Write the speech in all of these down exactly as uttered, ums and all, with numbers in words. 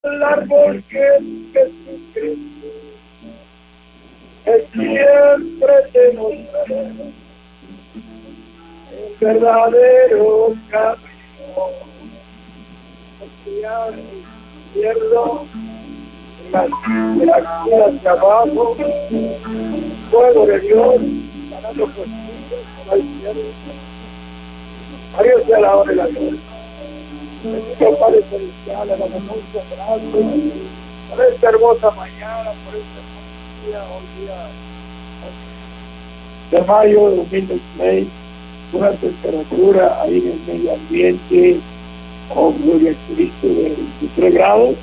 el árbol que es Jesucristo, que siempre te mostraré el verdadero camino. Confiar en el izquierdo, en las piedras de abajo, fuego de Dios, ganando justicia por la izquierda. A Dios sea la hora y la gloria. Bendito Padre Celestial, le damos muchas gracias por esta hermosa mañana, por este hermoso día, hoy día de mayo de dos mil veintiséis, una temperatura ahí en el medio ambiente, oh gloria a Cristo, de veintitrés grados,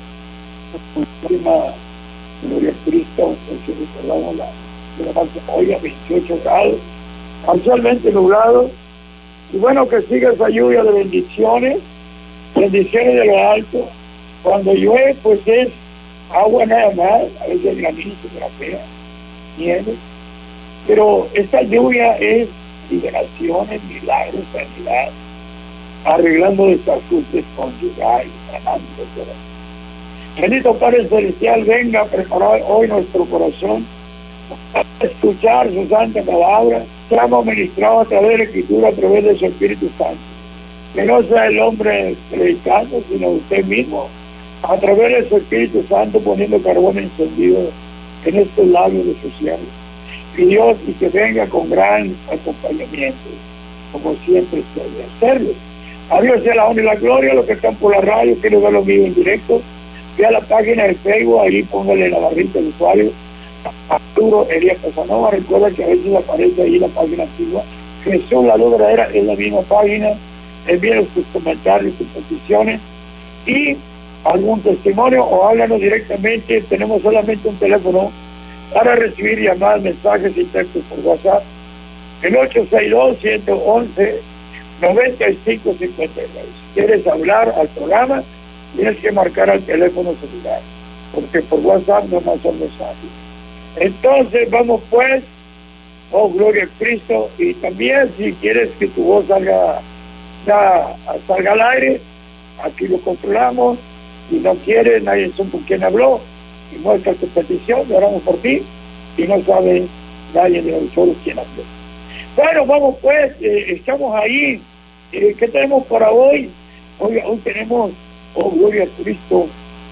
última gloria a Cristo, que recordamos la de la parte hoy a veintiocho grados, parcialmente nublado, y bueno, que siga esa lluvia de bendiciones, bendiciones de lo alto. Cuando llueve, pues es agua nada más, a veces granizo, grafea, nieve, pero esta lluvia es liberaciones, milagros, sanidad, arreglando desajustes conyugales, sanando corazón. Bendito Padre Celestial, venga a preparar hoy nuestro corazón para escuchar su santa palabra, seamos ministrados a través de la Escritura, a través de su Espíritu Santo. Que no sea el hombre predicando, sino usted mismo, a través de su Espíritu Santo, poniendo carbón encendido en estos labios de su siervo. Y Dios, y que venga con gran acompañamiento, como siempre suele hacerlo. A Dios sea la honra y la gloria. Los que están por la radio, quiero ver los míos en directo, ve a la página de Facebook, ahí póngale la barrita de usuario, Arturo Elías Casanova. Recuerda que a veces aparece ahí la página antigua. Jesús, la luz verdadera, es la misma página. Envíen sus comentarios, sus peticiones y algún testimonio, o háblanos directamente. Tenemos solamente un teléfono para recibir llamadas, mensajes y textos por WhatsApp, el ocho seis dos, uno uno uno, nueve cinco cinco nueve. Si quieres hablar al programa, tienes que marcar al teléfono celular, porque por WhatsApp no más son mensajes. Entonces vamos pues, oh gloria a Cristo. Y también si quieres que tu voz salga Ya, salga al aire, aquí lo controlamos. Si no quieres, nadie sabe con quién habló, y muestra tu petición, lo oramos por ti, y no sabe nadie de nosotros quién habló. Bueno, vamos pues, eh, estamos ahí. Eh, ¿Qué tenemos para hoy? Hoy, hoy tenemos, oh gloria a Cristo,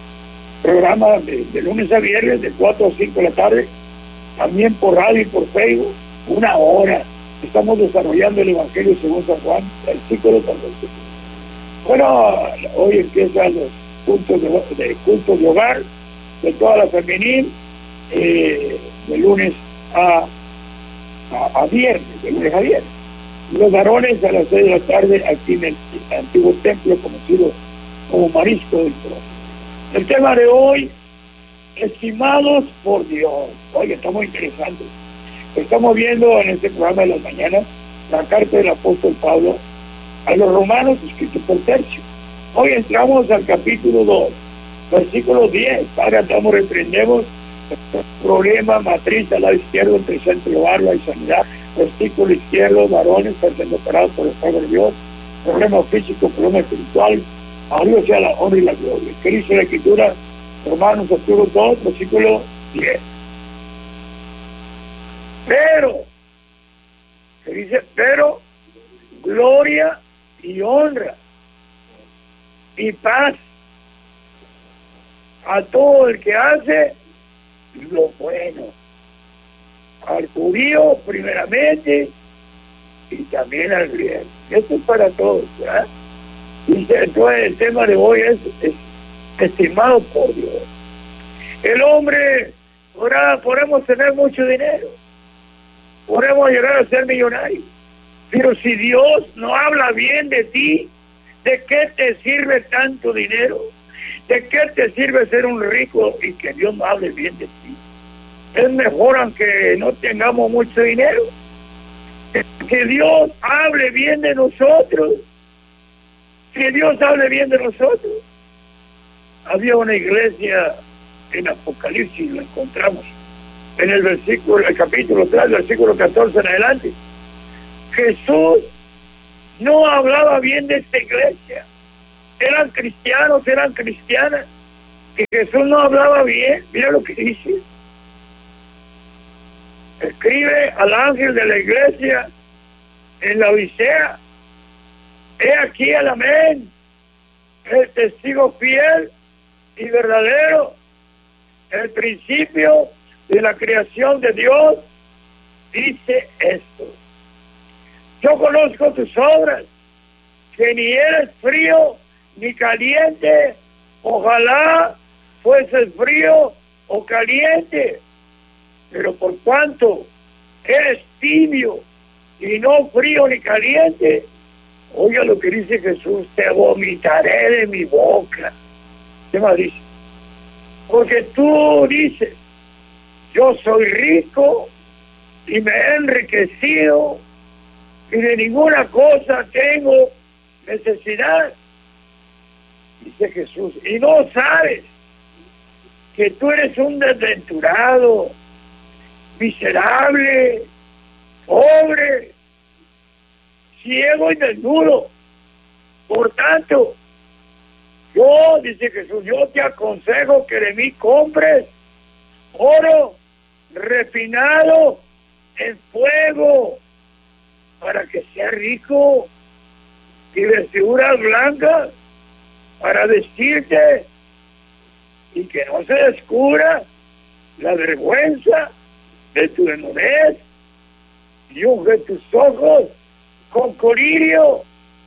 programa de, de lunes a viernes, de cuatro a cinco de la tarde, también por radio y por Facebook, una hora. Estamos desarrollando el Evangelio según San Juan, el ciclo de San Juan. Bueno, hoy empiezan los cultos de, de, cultos de hogar, de toda la femenil, eh, de lunes a, a, a viernes, de lunes a viernes. Los varones a las seis de la tarde aquí en el, el antiguo templo conocido como Marisco del Trono. El tema de hoy, estimados por Dios. Oye, está muy interesante. Estamos viendo en este programa de las mañanas la carta del apóstol Pablo a los romanos, escrito por Tercio. Hoy entramos al capítulo dos, versículo diez. Padre, atamos, reprendemos el problema matriz al lado izquierdo entre centro de barba y sanidad. Versículo izquierdo, varones, están separados por el Padre de Dios. Problema físico, problema espiritual. A Dios sea la honra y la gloria. ¿Qué dice la Escritura? Romanos capítulo dos, versículo diez. Pero, se dice, pero, gloria y honra y paz a todo el que hace lo bueno, al judío primeramente y también al griego. Esto es para todos, ¿verdad? Dice, entonces el tema de hoy es, es estimado por Dios. El hombre, ahora podemos tener mucho dinero, podemos llegar a ser millonarios, pero si Dios no habla bien de ti, ¿de qué te sirve tanto dinero? ¿De qué te sirve ser un rico y que Dios no hable bien de ti? Es mejor, aunque no tengamos mucho dinero, que Dios hable bien de nosotros. Que Dios hable bien de nosotros. Había una iglesia en Apocalipsis, lo encontramos en el versículo, el capítulo tres, versículo catorce en adelante. Jesús no hablaba bien de esta iglesia. Eran cristianos, eran cristianas, Y Jesús no hablaba bien. Mira lo que dice. Escribe al ángel de la iglesia en la Odisea: he aquí el amén, el testigo fiel y verdadero, el principio de la creación de Dios, dice esto: yo conozco tus obras, que ni eres frío ni caliente. Ojalá fueses frío o caliente, pero por cuanto eres tibio y no frío ni caliente, oiga lo que dice Jesús: te vomitaré de mi boca. ¿Qué más dice? Porque tú dices: yo soy rico y me he enriquecido y de ninguna cosa tengo necesidad. Dice Jesús: y no sabes que tú eres un desventurado, miserable, pobre, ciego y desnudo. Por tanto, yo, dice Jesús, yo te aconsejo que de mí compres oro refinado en fuego, para que sea rico, y vestiduras blancas para vestirte, y que no se descubra la vergüenza de tu desnudez, y unge tus ojos con colirio.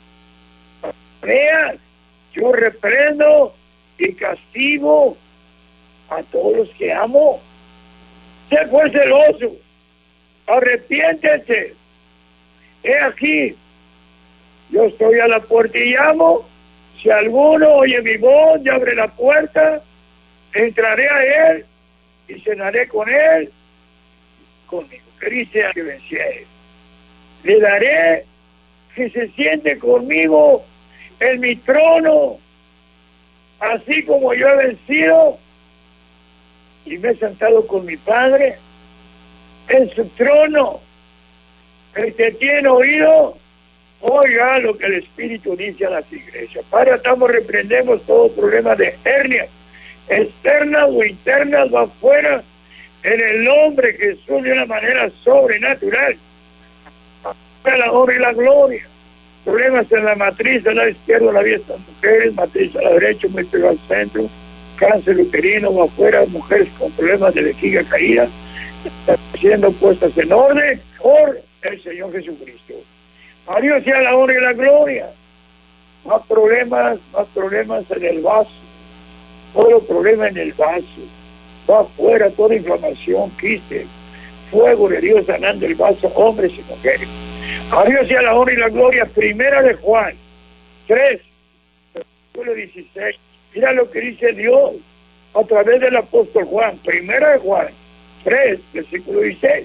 Veas, yo reprendo y castigo a todos los que amo. Sé pues celoso, arrepiéntete. He aquí, yo estoy a la puerta y llamo. Si alguno oye mi voz y abre la puerta, entraré a él y cenaré con él, conmigo. Que dice que venciere. Le daré que se siente conmigo en mi trono, así como yo he vencido y me he sentado con mi Padre en su trono. El que tiene oído, oiga lo que el Espíritu dice a las iglesias. Padre, estamos, reprendemos todo problema de hernia, externas o internas, va afuera, en el nombre de Jesús, de una manera sobrenatural. Para la honra y la gloria. Problemas en la matriz, al lado izquierdo, la vía de las mujeres, matriz a la derecha, muy pegado al centro, cáncer uterino, va afuera, mujeres con problemas de vejiga caída, están siendo puestas en orden por el Señor Jesucristo. A Dios sea la honra y la gloria. Más problemas, más problemas en el vaso. Todo problema en el vaso. Va afuera toda inflamación, quiste, fuego de Dios sanando el vaso, hombres y mujeres. A Dios sea la honra y la gloria. Primera de Juan tres, versículo dieciséis. Mira lo que dice Dios a través del apóstol Juan. Primera de Juan tres, versículo dieciséis.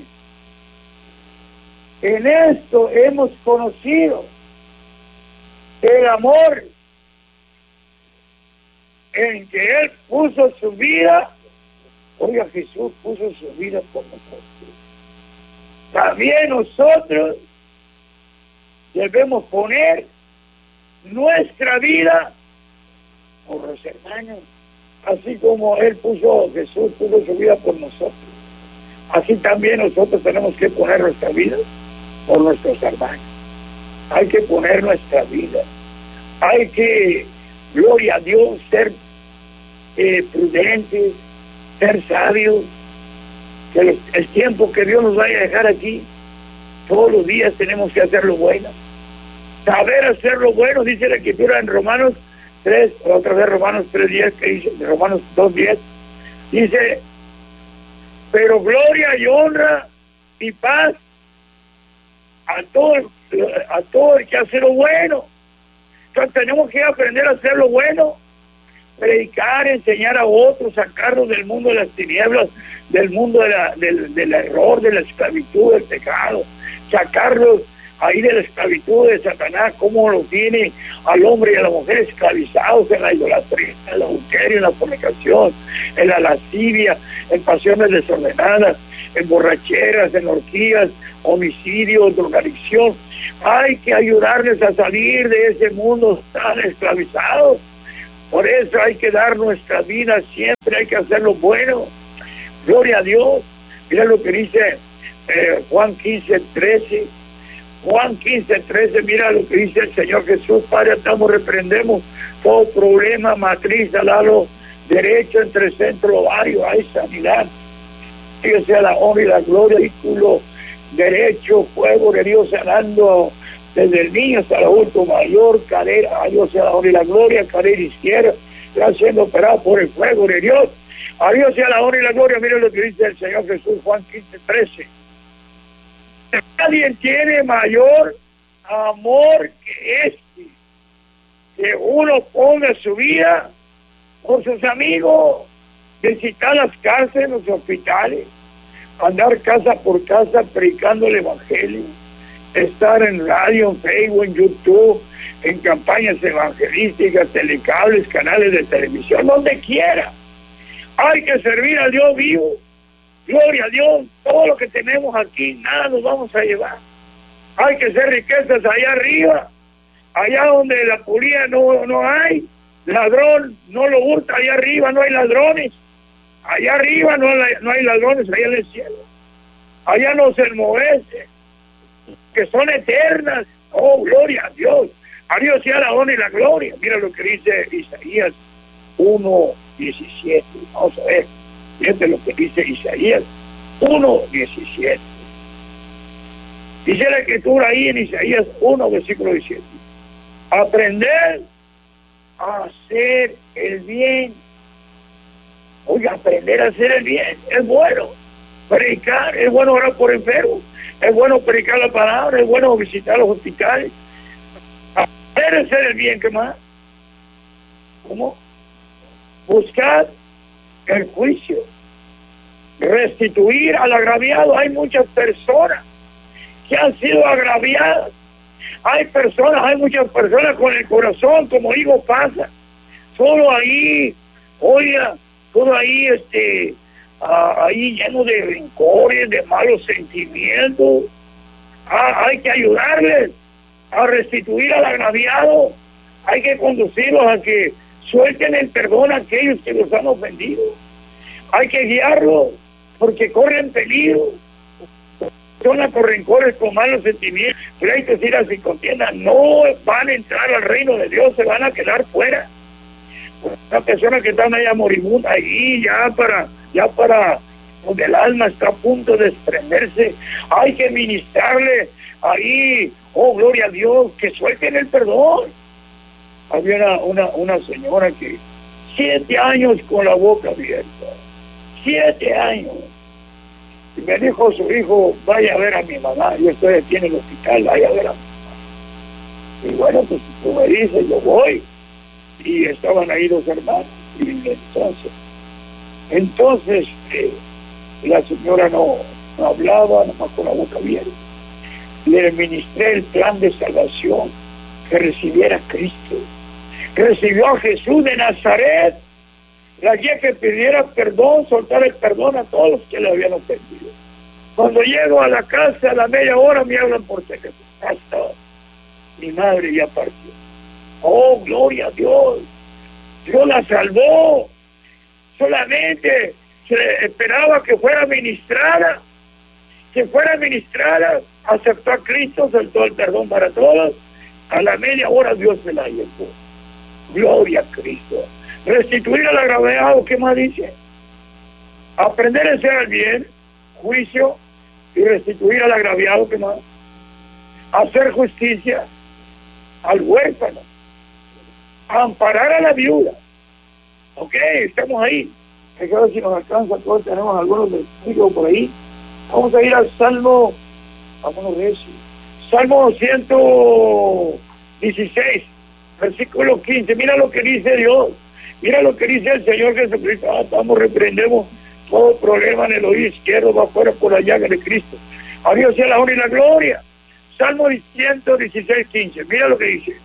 En esto hemos conocido el amor, en que Él puso su vida. Oiga, Jesús puso su vida por nosotros. También nosotros debemos poner nuestra vida por los hermanos, así como Él puso, Jesús puso su vida por nosotros. Así también nosotros tenemos que poner nuestra vida por nuestros hermanos. Hay que poner nuestra vida. Hay que, gloria a Dios, ser eh, prudentes, ser sabios, que el, el tiempo que Dios nos vaya a dejar aquí, todos los días tenemos que hacer lo bueno. Saber hacer lo bueno, dice la Escritura en Romanos tres, otra vez Romanos tres diez, que dice, Romanos dos diez, dice: pero gloria y honra y paz a todo, a todo el que hace lo bueno. Entonces tenemos que aprender a hacer lo bueno, predicar, enseñar a otros, sacarlos del mundo de las tinieblas, del mundo de la, del, del error, de la esclavitud, del pecado, sacarlos ahí de la esclavitud de Satanás, como lo tiene al hombre y a la mujer esclavizados en la idolatría, en el adulterio, en la fornicación, en la lascivia, en pasiones desordenadas, en borracheras, en orgías, homicidios, drogadicción. Hay que ayudarles a salir de ese mundo tan esclavizado. Por eso hay que dar nuestra vida siempre, hay que hacer lo bueno. Gloria a Dios. Mira lo que dice eh, Juan quince, trece. Juan quince, trece, mira lo que dice el Señor Jesús. Padre, estamos, reprendemos todo problema, matriz, al lado derecho, entre centro, ovario, hay sanidad. Que sea la honra y la gloria, vehículo derecho, fuego de Dios sanando desde el niño hasta el adulto mayor, cadera, a Dios sea la honra y la gloria, cadera izquierda, está siendo operado por el fuego de Dios. A Dios sea la honra y la gloria. Miren lo que dice el Señor Jesús, Juan quince, trece. Nadie tiene mayor amor que este, que uno ponga su vida por sus amigos, visitar las cárceles, los hospitales, andar casa por casa predicando el evangelio, estar en radio, en Facebook, en YouTube, en campañas evangelísticas, telecables, canales de televisión, donde quiera. Hay que servir al Dios vivo. Gloria a Dios. Todo lo que tenemos aquí, nada nos vamos a llevar. Hay que hacer riquezas allá arriba, allá donde la policía no, no hay, ladrón no lo hurta, allá arriba no hay ladrones, allá arriba no hay, no hay ladrones, allá en el cielo. Allá no se enmovece, que son eternas. Oh, gloria a Dios. A Dios sea la honra y la gloria. Mira lo que dice Isaías uno, diecisiete. Vamos a ver. Fíjate lo que dice Isaías uno, diecisiete. Dice la escritura ahí en Isaías uno, versículo diecisiete. Aprender a hacer el bien. Oye, aprender a hacer el bien es bueno. Predicar, es bueno orar por enfermos, es bueno predicar la palabra, es bueno visitar los hospitales. Aprender a hacer el bien, ¿qué más? ¿Cómo? Buscar el juicio, restituir al agraviado. Hay muchas personas que han sido agraviadas. Hay personas, hay muchas personas con el corazón, como digo, pasa. Solo ahí, oiga, solo ahí, este, ah, ahí lleno de rencores, de malos sentimientos. Ah, hay que ayudarles a restituir al agraviado. Hay que conducirlos a que suelten el perdón a aquellos que los han ofendido. Hay que guiarlos porque corren peligro. Personas con rencores, con malos sentimientos, pleitos, iras y contiendas, no van a entrar al reino de Dios, se van a quedar fuera. Una persona que está media moribunda ahí, ya para, ya para, donde el alma está a punto de desprenderse, hay que ministrarle ahí, oh gloria a Dios, que suelten el perdón. Había una, una, una señora que siete años con la boca abierta, siete años. Y me dijo su hijo, vaya a ver a mi mamá, yo estoy aquí en el hospital, vaya a ver a mi mamá. Y bueno, pues tú me dices, yo voy. Y estaban ahí dos hermanos. Y entonces, entonces eh, la señora no, no hablaba, nomás con la boca abierta. Le ministré el plan de salvación, que recibiera a Cristo, que recibió a Jesús de Nazaret. La guía que pidiera perdón, soltar el perdón a todos los que le habían ofendido. Cuando llego a la casa a la media hora me hablan por teléfono. Hasta mi madre ya partió. Oh, gloria a Dios. Dios la salvó. Solamente se esperaba que fuera ministrada. Que fuera ministrada. Aceptó a Cristo, soltó el perdón para todos. A la media hora Dios se la llevó. Gloria a Cristo. Restituir al agraviado, ¿qué más dice? Aprender a hacer el bien, juicio, y restituir al agraviado, ¿qué más? Hacer justicia al huérfano, amparar a la viuda. Ok, estamos ahí. Hay que ver si nos alcanza, todos tenemos algunos versículos por ahí. Vamos a ir al Salmo, vámonos a ver si. Salmo ciento dieciséis, versículo quince. Mira lo que dice Dios. Mira lo que dice el Señor Jesucristo. Ah, estamos, reprendemos todo problema en el oído izquierdo, va fuera por la llaga de Cristo. A Dios sea la honra y la gloria. Salmo ciento dieciséis, quince. Mira lo que dice.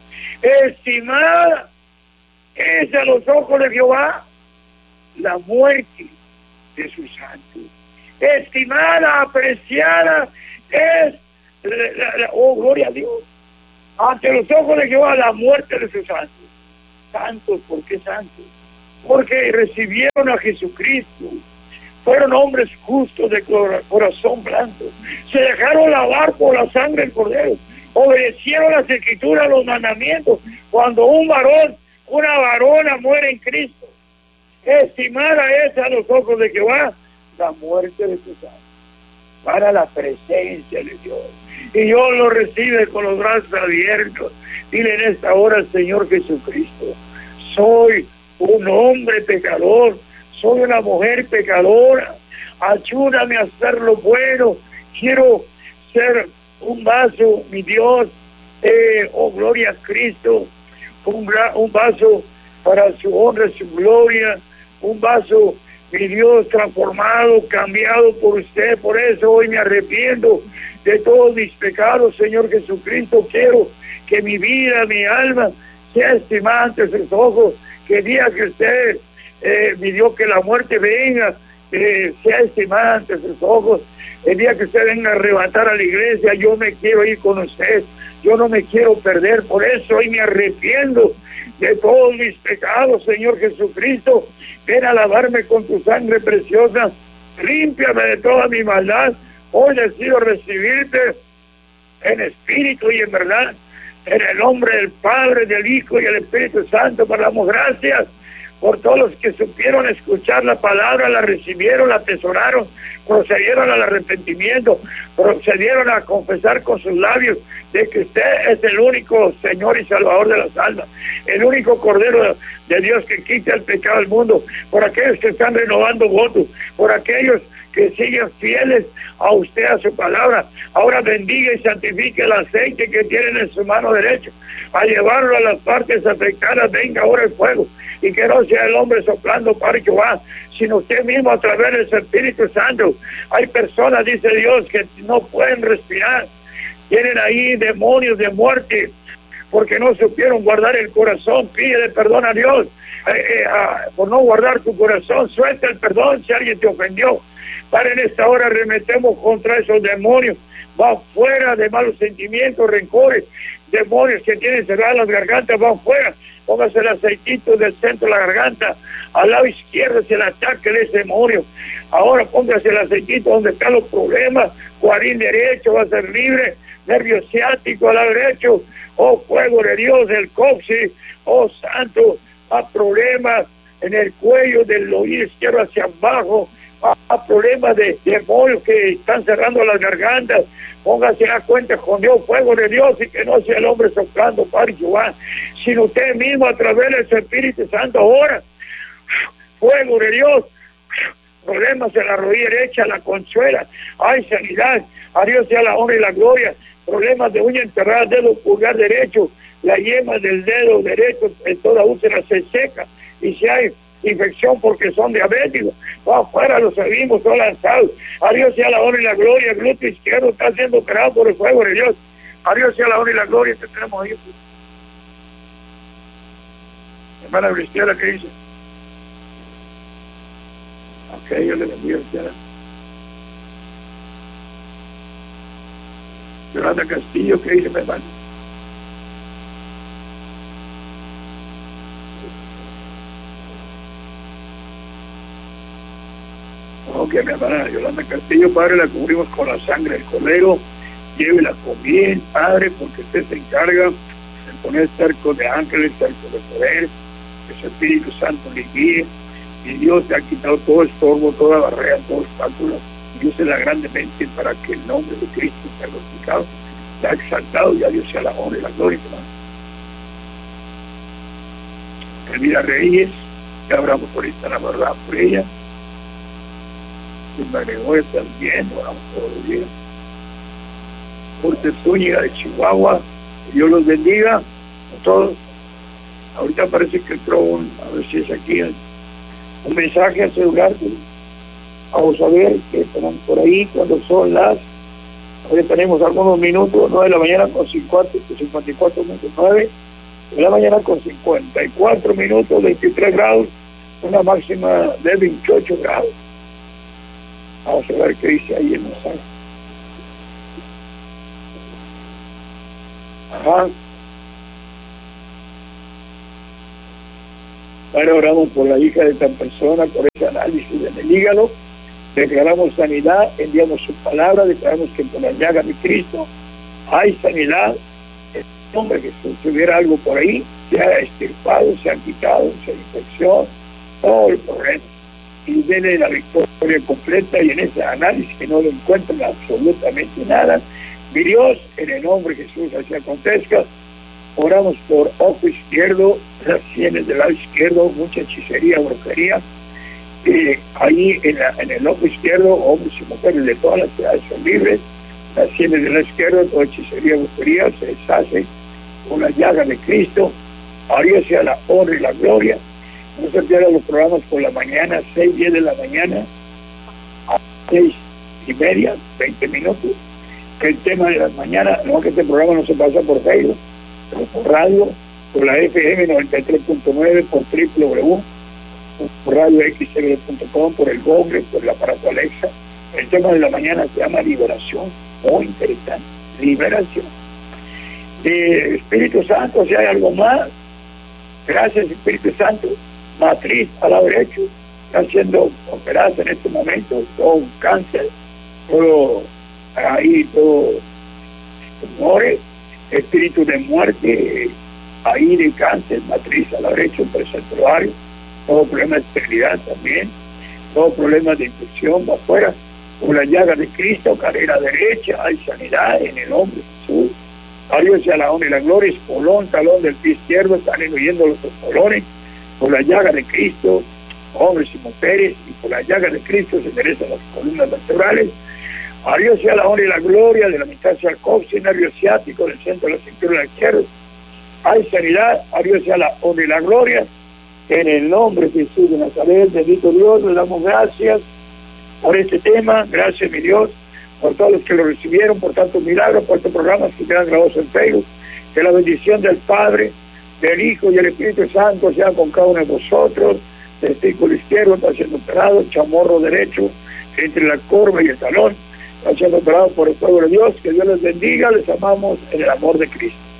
Estimada es a los ojos de Jehová la muerte de sus santos. Estimada, apreciada es la, la, la, oh, gloria a Dios. Ante los ojos de Jehová la muerte de sus santos. santos. ¿Por qué santos? Porque recibieron a Jesucristo. Fueron hombres justos de corazón blanco. Se dejaron lavar por la sangre del Cordero. Obedecieron las Escrituras, los mandamientos. Cuando un varón, una varona muere en Cristo, estimada es a los ojos de Jehová la muerte de tus almas. Para la presencia de Dios. Y Dios lo recibe con los brazos abiertos. Dile en esta hora, Señor Jesucristo, soy un hombre pecador, soy una mujer pecadora, ayúdame a hacer lo bueno, quiero ser un vaso, mi Dios, eh, oh gloria a Cristo, un, un vaso para su honra, su gloria, un vaso, mi Dios, transformado, cambiado por usted. Por eso hoy me arrepiento de todos mis pecados, Señor Jesucristo. Quiero que mi vida, mi alma, sea estimada ante sus ojos, que el día que usted, eh, mi Dios, que la muerte venga, eh, sea estimada ante sus ojos. El día que usted venga a arrebatar a la iglesia, yo me quiero ir con usted, yo no me quiero perder. Por eso hoy me arrepiento de todos mis pecados, Señor Jesucristo. Ven a lavarme con tu sangre preciosa, límpiame de toda mi maldad. Hoy decido recibirte en espíritu y en verdad, en el nombre del Padre, del Hijo y del Espíritu Santo. Para damos gracias por todos los que supieron escuchar la palabra, la recibieron, la atesoraron, procedieron al arrepentimiento, procedieron a confesar con sus labios de que usted es el único Señor y Salvador de las almas, el único Cordero de Dios que quita el pecado del mundo. Por aquellos que están renovando votos, por aquellos que siguen fieles a usted, a su palabra, ahora bendiga y santifique el aceite que tienen en su mano derecha, a llevarlo a las partes afectadas. Venga ahora el fuego, y que no sea el hombre soplando para Jehová, sino usted mismo a través del Espíritu Santo. Hay personas, dice Dios, que no pueden respirar, tienen ahí demonios de muerte, porque no supieron guardar el corazón. Pídele perdón a Dios eh, eh, a, por no guardar tu corazón. Suelta el perdón si alguien te ofendió. Para en esta hora remetemos contra esos demonios. Va fuera de malos sentimientos, rencores, demonios que tienen cerradas las gargantas, van fuera. Póngase el aceitito del centro de la garganta, al lado izquierdo se el ataque de ese demonio. Ahora póngase el aceitito donde están los problemas, cuarín derecho va a ser libre, nervio ciático al lado derecho, oh fuego de Dios, el coxis, oh santo, a problemas en el cuello del oído izquierdo hacia abajo, a problemas de demonios que están cerrando las gargantas. Póngase a cuenta con Dios, fuego de Dios, y que no sea el hombre soplando para Jehová, sino usted mismo a través de su Espíritu Santo. Ahora, fuego de Dios, problemas en la rodilla derecha, la consuela, hay sanidad, a Dios sea la honra y la gloria. Problemas de uña enterrada, dedo pulgar derecho, la yema del dedo derecho, en toda úlcera se seca, y si hay infección porque son diabéticos, va afuera, los servimos, son lanzados. A Dios sea la honra y la gloria. El glúteo izquierdo está siendo operado por el fuego de Dios. A Dios sea la honra y la gloria. Que tenemos ahí, hermana Cristiana, ¿qué dice? Ok, yo le bendiga, Cristiana. Yolanda Castillo, ¿qué dice, mi hermano? Ok, mi hermana Yolanda Castillo, Padre, la cubrimos con la sangre del Cordero. Llévela con bien, Padre, porque usted se encarga de poner cercos de ángeles, cercos de poder, que su Espíritu Santo le guíe. Y Dios te ha quitado todo estorbo, toda barrera, todo obstáculo. Dios es la grandemente para que el nombre de Cristo sea glorificado, sea exaltado, y a Dios sea la honra y la gloria, hermano. Elvira Reyes, ya hablamos ahorita la verdad por ella. Silva Gregorio también, oramos todos los días. Corte Zúñiga de Chihuahua, que Dios los bendiga a todos. Ahorita parece que entró un, a ver si es aquí, un mensaje al celular. Vamos a ver que tenemos por ahí cuando son las, ahora tenemos algunos minutos, nueve de la mañana con cincuenta, cincuenta y cuatro minutos, nueve de la mañana con cincuenta y cuatro minutos, veintitrés grados, una máxima de veintiocho grados. Vamos a ver qué dice ahí el mensaje. Ajá. Padre, oramos por la hija de esta persona, por ese análisis en el hígado. Declaramos sanidad, enviamos su palabra, declaramos que por la llaga de Cristo hay sanidad. En el nombre de Jesús, si hubiera algo por ahí, se ha extirpado, se ha quitado, se ha infección, todo el problema. Y denle la victoria completa, y en ese análisis que no le encuentran absolutamente nada. Mi Dios, en el nombre de Jesús, así acontezca. Oramos por ojo izquierdo, las sienes del lado izquierdo, mucha hechicería, brujería. Eh, ahí en, la, en el ojo izquierdo, hombres y mujeres de todas las edades son libres. Las sienes del lado izquierdo, toda hechicería, brujería se deshace con la llaga de Cristo. A Dios sea la honra y la gloria. No se pierdan los programas por la mañana, seis, diez de la mañana, a seis y media, veinte minutos. El tema de las mañanas, no que este programa no se pasa por Facebook, pero por radio, por la F M noventa y tres punto nueve, por doble u doble u doble u por radio x l punto com, por el Google, por el aparato Alexa. El tema de la mañana se llama liberación, muy interesante, liberación. Eh, Espíritu Santo, si hay algo más, gracias Espíritu Santo. Matriz al lado derecho, está siendo operada en este momento, todo un cáncer, todo ahí, todo tumores, espíritu de muerte, ahí de cáncer, matriz al lado derecho, presentuario, todo problema de esterilidad también, todo problema de infección va afuera, por la llaga de Cristo, carrera derecha, hay sanidad en el nombre de Jesús. A Dios sea la honra y la gloria, espolón, talón del pie izquierdo, están enhuyendo los espolones. Por la llaga de Cristo, hombres y mujeres, y por la llaga de Cristo se enderezan las columnas vertebrales. A Dios sea la honra y la gloria de la mitad hacia el coxis, nervio ciático, del centro de la cintura de la izquierda. Hay sanidad, a Dios sea la honra y la gloria. En el nombre de Jesús de Nazaret, bendito Dios, le damos gracias por este tema. Gracias, mi Dios, por todos los que lo recibieron, por tantos milagros, por estos programas que quedan grabados en Facebook. Que la bendición del Padre, del Hijo y el Espíritu Santo sea con cada uno de vosotros. El testículo izquierdo está siendo operado, el chamorro derecho entre la corva y el talón está siendo operado por el pueblo de Dios. Que Dios les bendiga, les amamos en el amor de Cristo.